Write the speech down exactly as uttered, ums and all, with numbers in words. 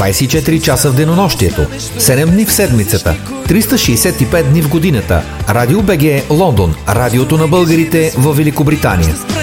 двайсет и четири часа в денонощието, седем дни в седмицата, триста шейсет и пет дни в годината. Радио БГ Лондон, радиото на българите във Великобритания.